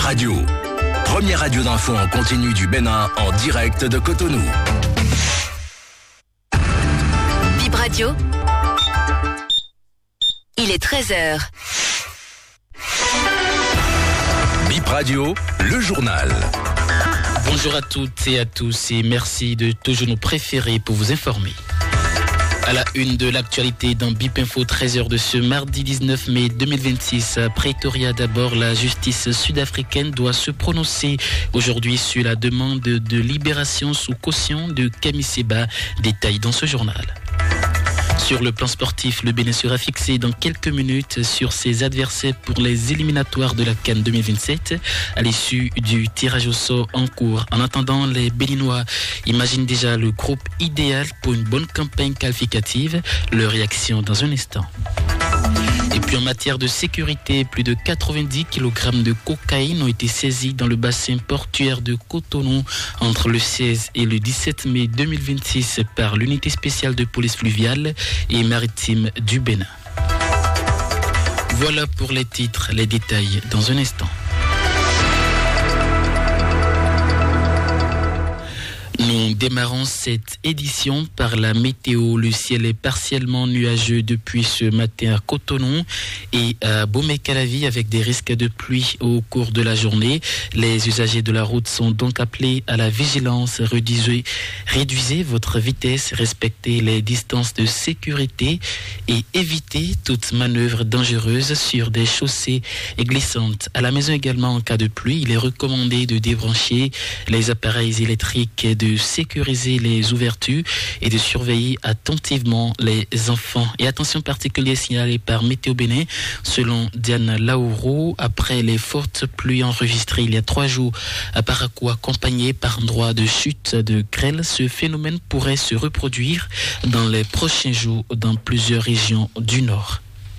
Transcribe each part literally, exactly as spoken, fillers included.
Radio, première radio d'info en continu du Bénin en direct de Cotonou. Bip Radio, il est treize heures. Bip Radio, le journal. Bonjour à toutes et à tous et merci de toujours nous préférer pour vous informer. À la une de l'actualité dans Bip Info, treize heures de ce mardi dix-neuf mai deux mille vingt-six, à Pretoria d'abord, la justice sud-africaine doit se prononcer aujourd'hui sur la demande de libération sous caution de Kemi Seba. Détail dans ce journal. Sur le plan sportif, le Bénin sera fixé dans quelques minutes sur ses adversaires pour les éliminatoires de la CAN deux mille vingt-sept à l'issue du tirage au sort en cours. En attendant, les Béninois imaginent déjà le groupe idéal pour une bonne campagne qualificative. Leur réaction dans un instant. Et puis en matière de sécurité, plus de quatre-vingt-dix kilogrammes de cocaïne ont été saisis dans le bassin portuaire de Cotonou entre le seize et le dix-sept mai deux mille vingt-six par l'unité spéciale de police fluviale et maritime du Bénin. Voilà pour les titres, les détails dans un instant. Nous démarrons cette édition par la météo. Le ciel est partiellement nuageux depuis ce matin à Cotonou et à Bomey-Calavi avec des risques de pluie au cours de la journée. Les usagers de la route sont donc appelés à la vigilance. Réduisez, réduisez votre vitesse, respectez les distances de sécurité et évitez toute manœuvre dangereuse sur des chaussées glissantes. À la maison également, en cas de pluie, il est recommandé de débrancher les appareils électriques et de de sécuriser les ouvertures et de surveiller attentivement les enfants. Et attention particulière signalée par Météo Bénin, selon Diane Laouro, après les fortes pluies enregistrées il y a trois jours à Parakou, accompagnées par endroits de chute de grêle, ce phénomène pourrait se reproduire dans les prochains jours dans plusieurs régions du Nord.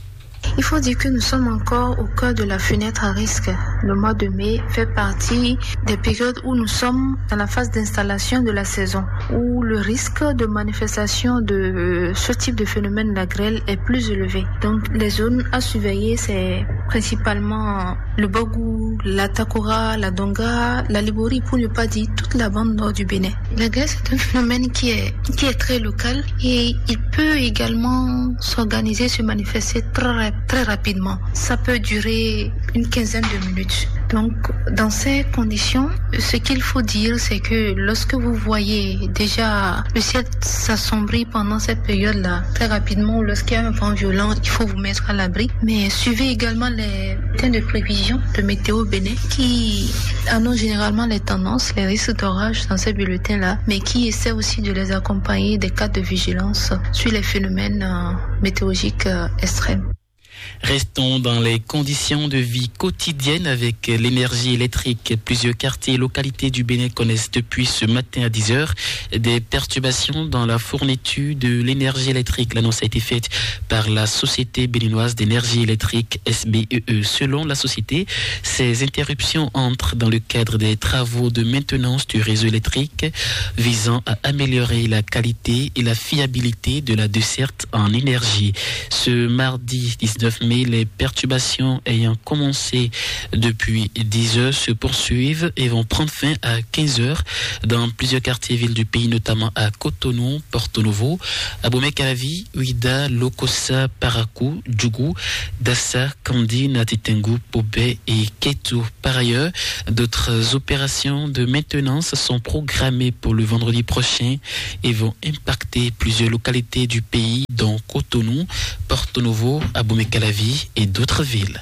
Il faut dire que nous sommes encore au cœur de la fenêtre à risque. Le mois de mai fait partie des périodes où nous sommes dans la phase d'installation de la saison, où le risque de manifestation de ce type de phénomène, la grêle, est plus élevé. Donc les zones à surveiller, c'est principalement le Bogou, la Takora, la Donga, la Libori, pour ne pas dire toute la bande nord du Bénin. La grêle, c'est un phénomène qui est, qui est très local et il peut également s'organiser, se manifester très très rapidement. Ça peut durer une quinzaine de minutes. Donc, dans ces conditions, ce qu'il faut dire, c'est que lorsque vous voyez déjà le ciel s'assombrir pendant cette période-là, très rapidement, lorsqu'il y a un vent violent, il faut vous mettre à l'abri. Mais suivez également les bulletins de prévision de Météo Bénin qui annoncent généralement les tendances, les risques d'orage dans ces bulletins-là, mais qui essaient aussi de les accompagner des cas de vigilance sur les phénomènes euh, météorologiques euh, extrêmes. Restons dans les conditions de vie quotidienne avec l'énergie électrique. Plusieurs quartiers et localités du Bénin connaissent depuis ce matin à dix heures des perturbations dans la fourniture de l'énergie électrique. L'annonce a été faite par la Société béninoise d'énergie électrique S B E E. Selon la société, ces interruptions entrent dans le cadre des travaux de maintenance du réseau électrique visant à améliorer la qualité et la fiabilité de la desserte en énergie. Ce mardi dix-neuf mai, les perturbations ayant commencé depuis dix heures se poursuivent et vont prendre fin à quinze heures dans plusieurs quartiers et villes du pays, notamment à Cotonou, Porto Novo, à Bomey-Calavi, Ouida, Lokossa, Parakou, Djougou, Dassa, Kandi, Natitengu, Pobé et Ketou. Par ailleurs, d'autres opérations de maintenance sont programmées pour le vendredi prochain et vont impacter plusieurs localités du pays, dont Cotonou, Porto Novo, à Bomey-Calavi et d'autres villes.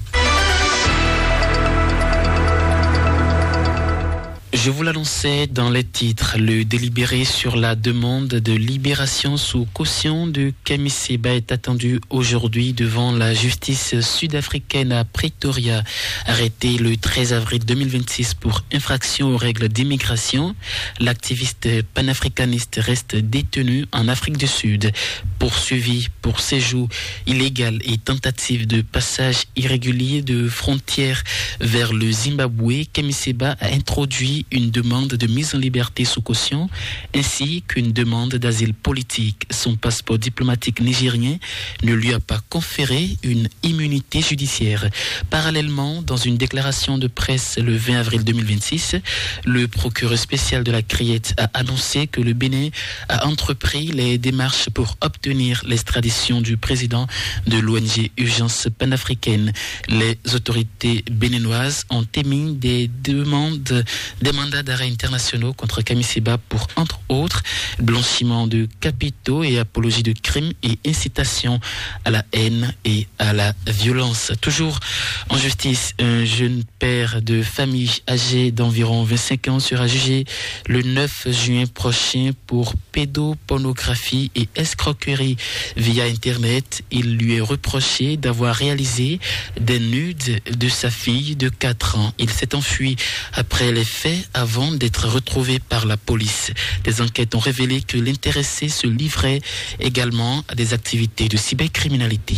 Je vous l'annonçais dans les titres, le délibéré sur la demande de libération sous caution de Kemi Seba est attendu aujourd'hui devant la justice sud-africaine à Pretoria. Arrêté le treize avril deux mille vingt-six pour infraction aux règles d'immigration, l'activiste panafricaniste reste détenu en Afrique du Sud. Poursuivi pour séjour illégal et tentative de passage irrégulier de frontières vers le Zimbabwe, Kemi Seba a introduit une demande de mise en liberté sous caution ainsi qu'une demande d'asile politique. Son passeport diplomatique nigérien ne lui a pas conféré une immunité judiciaire. Parallèlement, dans une déclaration de presse le vingt avril deux mille vingt-six, le procureur spécial de la Criette a annoncé que le Bénin a entrepris les démarches pour obtenir l'extradition du président de l'O N G Urgence panafricaine. Les autorités béninoises ont émis des demandes, des mandats d'arrêt internationaux contre Kami Seba pour, entre autres, blanchiment de capitaux et apologie de crimes et incitation à la haine et à la violence. Toujours en justice, un jeune père de famille âgé d'environ vingt-cinq ans sera jugé le neuf juin prochain pour pédopornographie et escroquerie via Internet. Il lui est reproché d'avoir réalisé des nudes de sa fille de quatre ans. Il s'est enfui après les faits avant d'être retrouvé par la police. Des enquêtes ont révélé que l'intéressé se livrait également à des activités de cybercriminalité.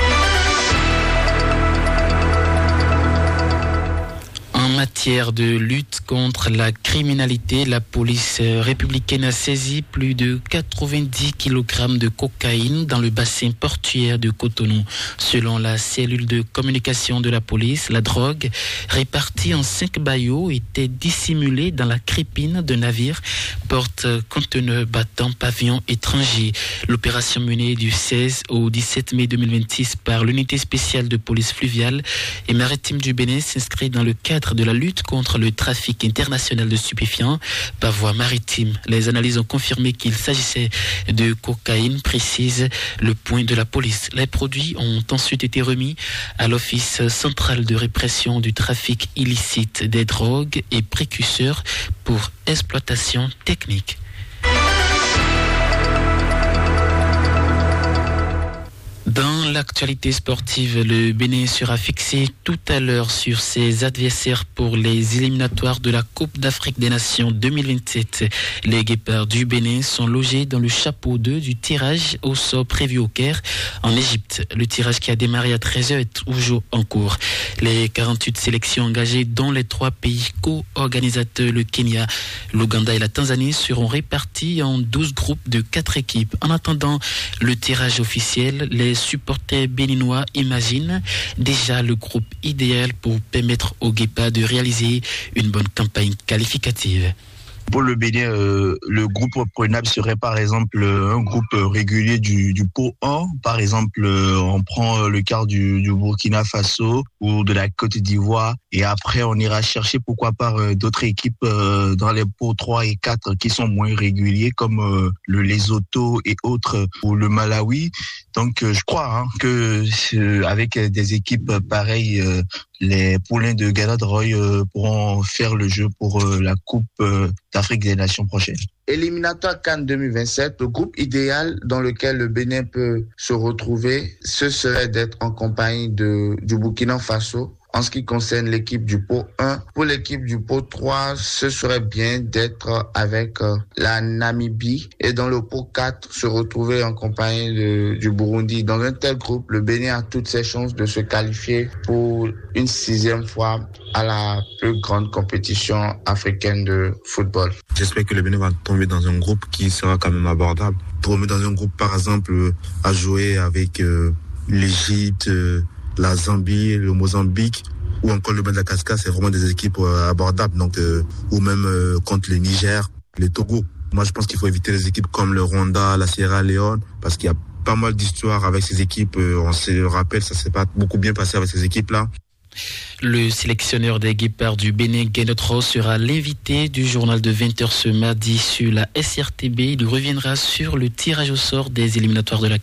En matière de lutte contre la criminalité, la police républicaine a saisi plus de quatre-vingt-dix kilogrammes de cocaïne dans le bassin portuaire de Cotonou. Selon la cellule de communication de la police, la drogue, répartie en cinq baillots, était dissimulée dans la crépine d'un navire porte-conteneur battant pavillon étranger. L'opération menée du seize au dix-sept mai deux mille vingt-six par l'unité spéciale de police fluviale et maritime du Bénin s'inscrit dans le cadre de la lutte contre le trafic international de stupéfiants par voie maritime. Les analyses ont confirmé qu'il s'agissait de cocaïne, précise le point de la police. Les produits ont ensuite été remis à l'Office central de répression du trafic illicite des drogues et précurseurs pour exploitation technique. Dans l'actualité sportive, le Bénin sera fixé tout à l'heure sur ses adversaires pour les éliminatoires de la Coupe d'Afrique des Nations deux mille vingt-sept. Les Guépards du Bénin sont logés dans le chapeau deux du tirage au sort prévu au Caire, en Égypte. Le tirage qui a démarré à treize heures est toujours en cours. Les quarante-huit sélections engagées, dont les trois pays co-organisateurs, le Kenya, l'Ouganda et la Tanzanie, seront réparties en douze groupes de quatre équipes. En attendant le tirage officiel, les supporters béninois imaginent déjà le groupe idéal pour permettre aux Guépards de réaliser une bonne campagne qualificative. Pour le Bénin, euh, le groupe prenable serait par exemple un groupe régulier du, du pot un. Par exemple, euh, on prend le quart du, du Burkina Faso ou de la Côte d'Ivoire et après on ira chercher pourquoi pas euh, d'autres équipes euh, dans les pots trois et quatre qui sont moins réguliers comme euh, le Lesotho et autres ou le Malawi. Donc euh, je crois hein, que euh, avec des équipes pareilles, euh, les poulains de Galadroy euh, pourront faire le jeu pour euh, la Coupe euh, d'Afrique des Nations prochaine. Éliminatoire CAN deux mille vingt-sept, le groupe idéal dans lequel le Bénin peut se retrouver, ce serait d'être en compagnie de, du Burkina Faso. En ce qui concerne l'équipe du pot un, pour l'équipe du pot trois, ce serait bien d'être avec euh, la Namibie et dans le pot quatre, se retrouver en compagnie de, du Burundi. Dans un tel groupe, le Bénin a toutes ses chances de se qualifier pour une sixième fois à la plus grande compétition africaine de football. J'espère que le Bénin va tomber dans un groupe qui sera quand même abordable. Tomber dans un groupe, par exemple, à jouer avec euh, l'Égypte, euh, la Zambie, le Mozambique ou encore le Madagascar, c'est vraiment des équipes euh, abordables. Donc, euh, ou même euh, contre le Niger, le Togo. Moi, je pense qu'il faut éviter les équipes comme le Rwanda, la Sierra Leone, parce qu'il y a pas mal d'histoires avec ces équipes. Euh, on se rappelle, ça s'est pas beaucoup bien passé avec ces équipes-là. Le sélectionneur des Guépards du Bénin, Guénotro, sera l'invité du journal de vingt heures ce mardi sur la S R T B. Il reviendra sur le tirage au sort des éliminatoires de la